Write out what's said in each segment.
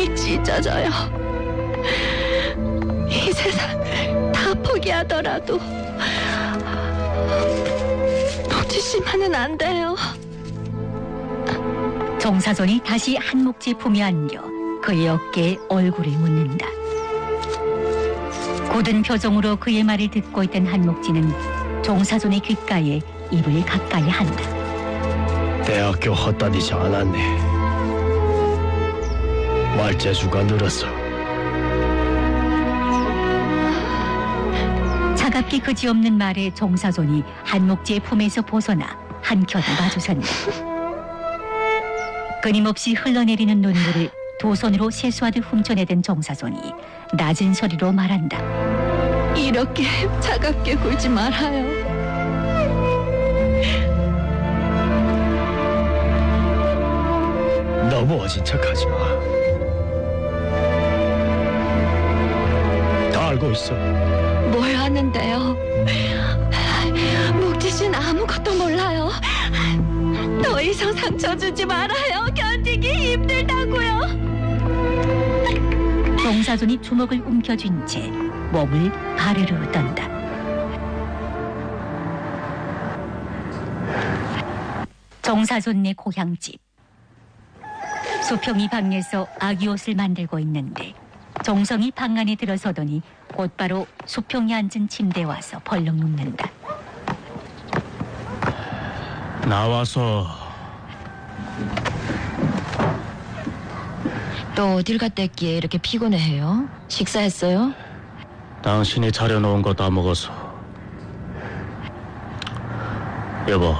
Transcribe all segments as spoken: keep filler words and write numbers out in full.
몸이 찢어져요. 이 세상을 다 포기하더라도 녹지 씨만은 안 돼요. 정사돈이 다시 한목지 품에 안겨 그의 어깨에 얼굴을 묻는다. 굳은 표정으로 그의 말을 듣고 있던 한목지는 정사돈의 귓가에 입을 가까이 한다. 대학교 헛다니지 않았네. 말재주가 늘었어. 차갑게 그지없는 말에 정사돈이 한목지의 품에서 벗어나 한켠을 마주선다. 끊임없이 흘러내리는 눈물을 두 손으로 세수하듯 훔쳐내던 정사돈이 낮은 소리로 말한다. 이렇게 차갑게 굴지 말아요. 너무 어진 척하지 마. 다 알고 있어. 뭘 아는데요? 목지 씨는 아무것도 몰라요. 더 이상 상처 주지 말아요. 견디기 힘들다고요. 정사돈이 주먹을 움켜쥔 채 몸을 바르르 떤다. 정사돈네 고향집. 수평이 방에서 아기 옷을 만들고 있는데 정성이 방 안에 들어서더니 곧바로 수평이 앉은 침대에 와서 벌렁 눕는다. 나와서 또 어딜 갔다 했기에 이렇게 피곤해해요? 식사했어요? 당신이 차려놓은 거 다 먹었어. 여보,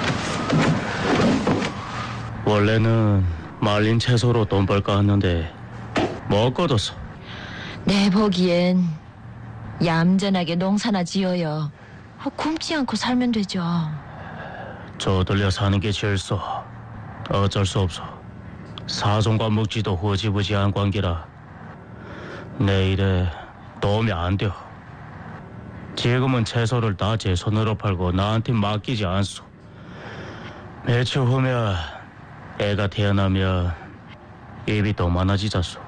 원래는 말린 채소로 돈 벌까 했는데 못 거뒀어. 내 보기엔 얌전하게 농사나 지어요. 어, 굶지 않고 살면 되죠. 저들려 사는 게 제일 써. 어쩔 수 없어. 사종과 묵지도 흐지부지한 관계라 내 일에 도움이 안 돼. 지금은 채소를 다 제 손으로 팔고 나한테 맡기지 않소. 며칠 후면 애가 태어나면 입이 더 많아지자소.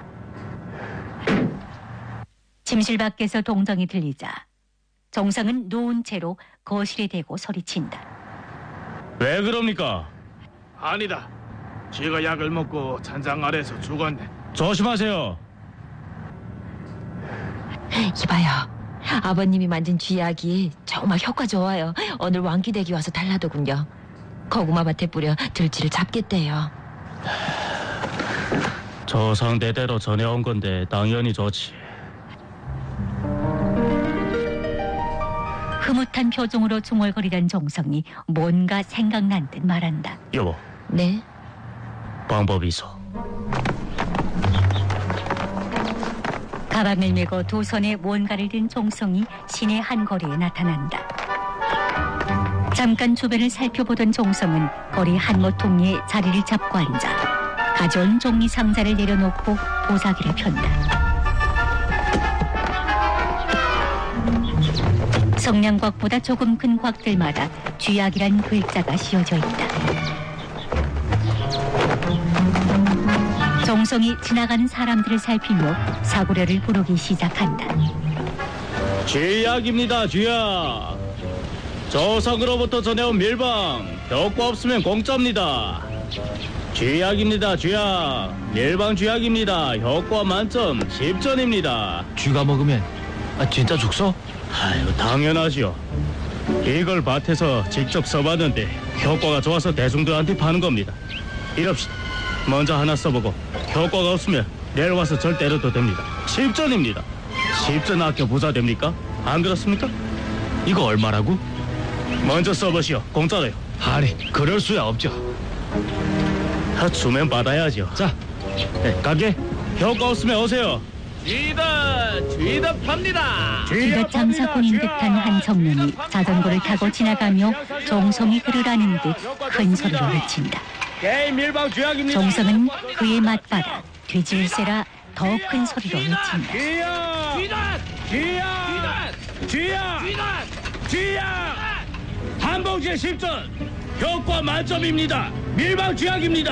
침실 밖에서 동정이 들리자 정성은 누운 채로 거실에 대고 소리친다. 왜 그럽니까? 아니다. 쥐가 약을 먹고 잔장 아래서 죽었네. 조심하세요. 이봐요. 아버님이 만든 쥐약이 정말 효과 좋아요. 오늘 왕기댁이 와서 달라더군요. 고구마밭에 뿌려 들쥐를 잡겠대요. 조상대대로 전해온 건데 당연히 좋지. 흐뭇한 표정으로 중얼거리던 정성이 뭔가 생각난 듯 말한다. 여보, 네? 방법이 있어. 가방을 메고 두 손에 뭔가를 든 정성이 시내 한 거리에 나타난다. 잠깐 주변을 살펴보던 정성은 거리 한 모퉁이에 자리를 잡고 앉아 가져온 종이 상자를 내려놓고 보자기를 편다. 성냥곽보다 조금 큰 곽들마다 쥐약이란 글자가 씌워져 있다. 정성이 지나가는 사람들을 살피며 사구려를 부르기 시작한다. 쥐약입니다, 쥐약. 조상으로부터 전해온 밀방. 효과 없으면 공짜입니다. 쥐약입니다, 쥐약. 밀방 쥐약입니다. 효과 만점 십 점입니다. 쥐가 먹으면 아, 진짜 죽소? 아유, 당연하지요. 이걸 밭에서 직접 써봤는데 효과가 좋아서 대중들한테 파는 겁니다. 이럽시다. 먼저 하나 써보고 효과가 없으면 내일 와서 절 때려도 됩니다. 십 점입니다. 십 점 아껴 부자 됩니까? 안 그렇습니까? 이거 얼마라고? 먼저 써보시오. 공짜로요. 아니, 그럴 수야 없죠. 아, 주면 받아야죠. 자, 네, 가게. 효과 없으면 오세요. 쥐다, 쥐다 팝니다. 쥐가 장사꾼인 듯한 한 청년이 자전거를 타고 지나가며 정성이 흐르라는 듯 큰 소리로 외친다. 게임 밀방 쥐약입니다. 정성은 그의 맛받아 뒤질세라 더 큰 소리로 외친다. 쥐약! 쥐다, 쥐약! 쥐약! 쥐다, 쥐약! 한 봉지에 십 점. 효과 만점입니다. 밀방 쥐약입니다.